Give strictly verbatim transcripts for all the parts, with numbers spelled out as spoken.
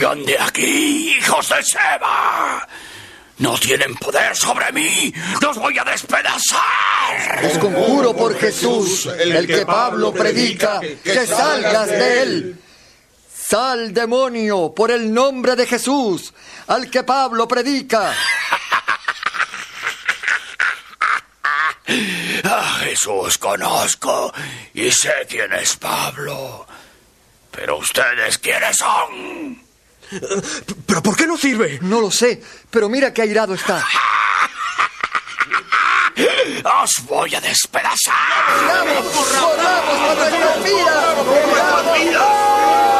¡Salgan de aquí, hijos de Seba! ¡No tienen poder sobre mí! ¡Los voy a despedazar! Os conjuro por Jesús, el que Pablo predica, que salgas de él. ¡Sal, demonio, por el nombre de Jesús, al que Pablo predica! A Jesús conozco y sé quién es Pablo. Pero ustedes, ¿quiénes son? ¿Pero por qué no sirve? No lo sé, pero mira qué airado está. ¡Os voy a despedazar! ¡Corramos! ¡Corramos por nuestras vidas! ¡Corramos!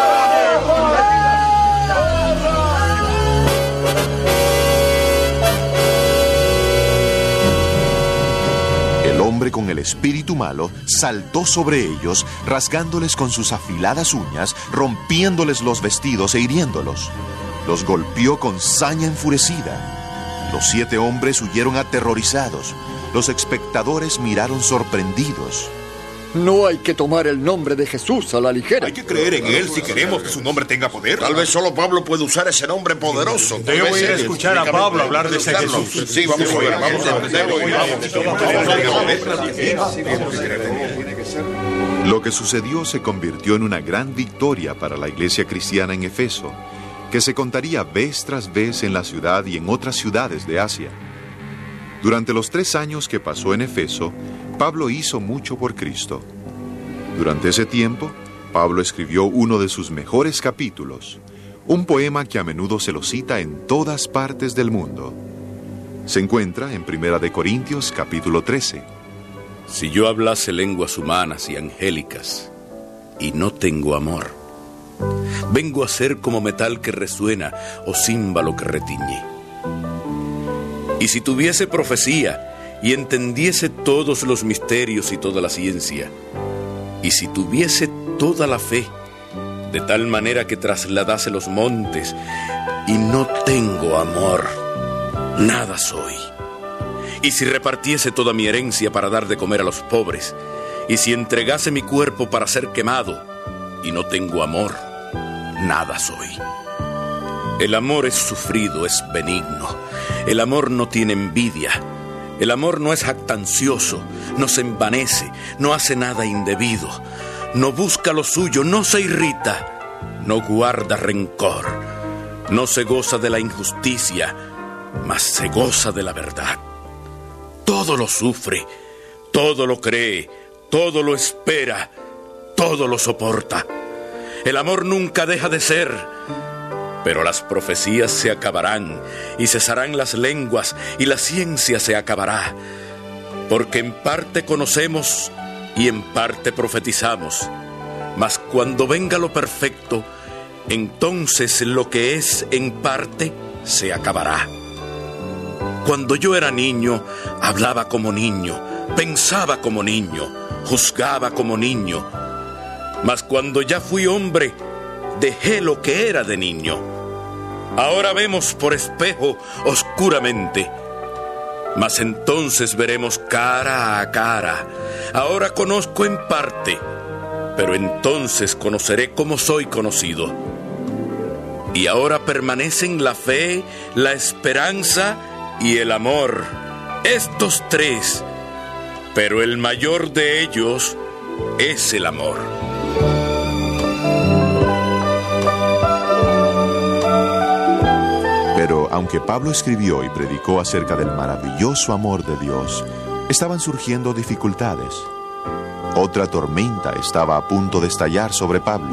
El hombre con el espíritu malo saltó sobre ellos, rasgándoles con sus afiladas uñas, rompiéndoles los vestidos e hiriéndolos. Los golpeó con saña enfurecida. Los siete hombres huyeron aterrorizados. Los espectadores miraron sorprendidos. No hay que tomar el nombre de Jesús a la ligera. Hay que creer en él si queremos que su nombre tenga poder. Tal vez solo Pablo puede usar ese nombre poderoso. Debo ir a escuchar a Pablo hablar de ese Jesús. Sí, vamos a ver, vamos a ver. Lo que sucedió se convirtió en una gran victoria para la iglesia cristiana en Efeso, que se contaría vez tras vez en la ciudad y en otras ciudades de Asia. Durante los tres años que pasó en Efeso, Pablo hizo mucho por Cristo. Durante ese tiempo, Pablo escribió uno de sus mejores capítulos, un poema que a menudo se lo cita en todas partes del mundo. Se encuentra en Primera de Corintios, capítulo trece. Si yo hablase lenguas humanas y angélicas, y no tengo amor, vengo a ser como metal que resuena o címbalo que retiñe. Y si tuviese profecía y entendiese todos los misterios y toda la ciencia, y si tuviese toda la fe, de tal manera que trasladase los montes, y no tengo amor, nada soy. Y si repartiese toda mi herencia para dar de comer a los pobres, y si entregase mi cuerpo para ser quemado, y no tengo amor, nada soy. El amor es sufrido, es benigno. El amor no tiene envidia. El amor no es jactancioso, no se envanece, no hace nada indebido, no busca lo suyo, no se irrita, no guarda rencor, no se goza de la injusticia, mas se goza de la verdad. Todo lo sufre, todo lo cree, todo lo espera, todo lo soporta. El amor nunca deja de ser. Pero las profecías se acabarán, y cesarán las lenguas, y la ciencia se acabará. Porque en parte conocemos, y en parte profetizamos. Mas cuando venga lo perfecto, entonces lo que es en parte se acabará. Cuando yo era niño, hablaba como niño, pensaba como niño, juzgaba como niño. Mas cuando ya fui hombre, dejé lo que era de niño. Ahora vemos por espejo oscuramente, mas entonces veremos cara a cara. Ahora conozco en parte, pero entonces conoceré como soy conocido. Y ahora permanecen la fe, la esperanza y el amor, estos tres, pero el mayor de ellos es el amor. Pero aunque Pablo escribió y predicó acerca del maravilloso amor de Dios, estaban surgiendo dificultades. Otra tormenta estaba a punto de estallar sobre Pablo.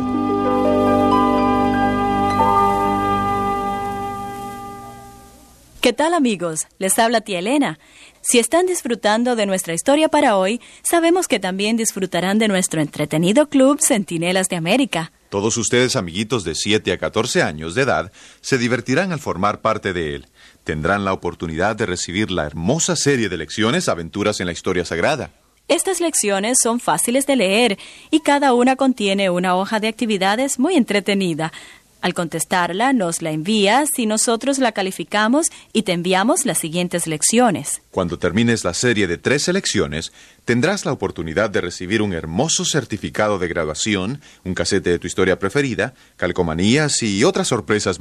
¿Qué tal, amigos? Les habla tía Elena. Si están disfrutando de nuestra historia para hoy, sabemos que también disfrutarán de nuestro entretenido club Centinelas de América. Todos ustedes, amiguitos de siete a catorce años de edad, se divertirán al formar parte de él. Tendrán la oportunidad de recibir la hermosa serie de lecciones Aventuras en la Historia Sagrada. Estas lecciones son fáciles de leer y cada una contiene una hoja de actividades muy entretenida. Al contestarla, nos la envías y nosotros la calificamos y te enviamos las siguientes lecciones. Cuando termines la serie de tres lecciones, tendrás la oportunidad de recibir un hermoso certificado de graduación, un casete de tu historia preferida, calcomanías y otras sorpresas